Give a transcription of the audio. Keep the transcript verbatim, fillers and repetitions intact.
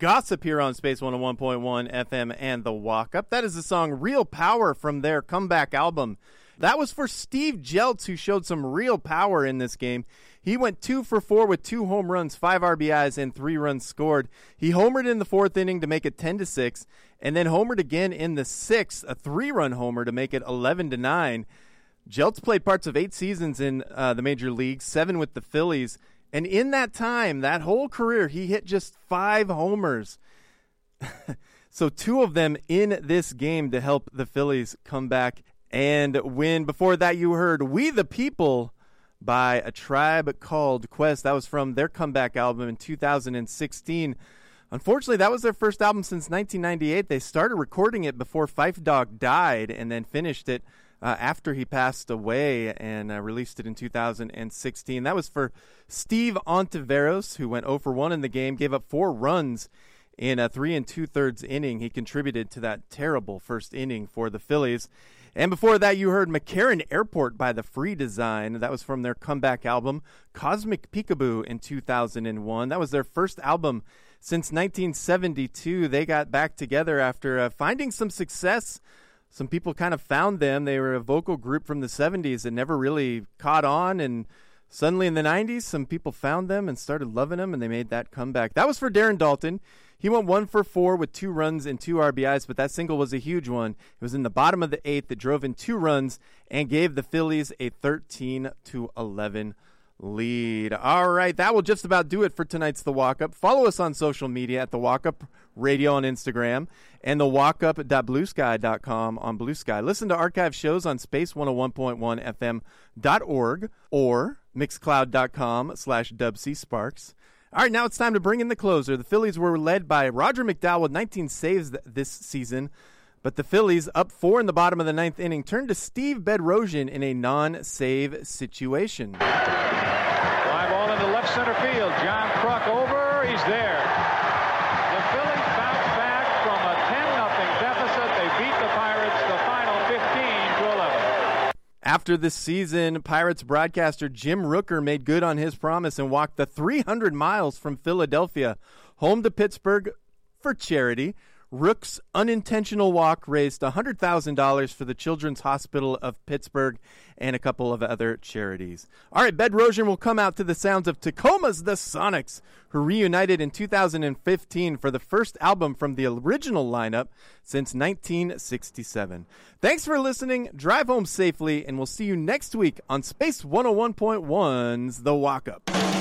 Gossip here on Space one oh one point one F M and The Walk-Up. That is the song Real Power from their comeback album. That was for Steve Jeltz, who showed some real power in this game. He went two for four with two home runs, five R B Is, and three runs scored. He homered in the fourth inning to make it ten to six, and then homered again in the sixth, a three-run homer to make it eleven to nine. Jeltz played parts of eight seasons in uh, the major leagues, seven with the Phillies, and in that time, that whole career, he hit just five homers. So two of them in this game to help the Phillies come back and win. Before that, you heard We the People by A Tribe Called Quest. That was from their comeback album in two thousand sixteen. Unfortunately, that was their first album since nineteen ninety-eight. They started recording it before Phife Dawg died and then finished it uh, after he passed away and uh, released it in two thousand sixteen. That was for Steve Ontiveros, who went oh for one in the game, gave up four runs in a three and two-thirds inning. He contributed to that terrible first inning for the Phillies. And before that, you heard McCarran Airport by The Free Design. That was from their comeback album, Cosmic Peekaboo, in two thousand one. That was their first album since nineteen seventy-two. They got back together after uh, finding some success. Some people kind of found them. They were a vocal group from the seventies that never really caught on, and suddenly in the nineties, some people found them and started loving them, and they made that comeback. That was for Darren Daulton. He went one for four with two runs and two R B Is, but that single was a huge one. It was in the bottom of the eighth that drove in two runs and gave the Phillies a thirteen to eleven lead. All right, that will just about do it for tonight's The Walk-Up. Follow us on social media at The Walk-Up Radio on Instagram and the walk up dot blue sky dot com on Blue Sky. Listen to archive shows on space one oh one point one F M dot org or mixcloud dot com slash Dubsy Sparks. All right, now it's time to bring in the closer. The Phillies were led by Roger McDowell with nineteen saves th- this season, but the Phillies, up four in the bottom of the ninth inning, turned to Steve Bedrosian in a non-save situation. Fly ball into left center field. John Kruk over. He's there. The Phillies bounce back from a ten nothing deficit. They beat the Pirates the final fifteen to eleven. After this season, Pirates broadcaster Jim Rooker made good on his promise and walked the three hundred miles from Philadelphia home to Pittsburgh for charity. Rook's unintentional walk raised one hundred thousand dollars for the Children's Hospital of Pittsburgh and a couple of other charities. All right, Bedrosian will come out to the sounds of Tacoma's The Sonics, who reunited in two thousand fifteen for the first album from the original lineup since nineteen sixty-seven. Thanks for listening. Drive home safely, and we'll see you next week on Space one oh one point one's The Walk-Up.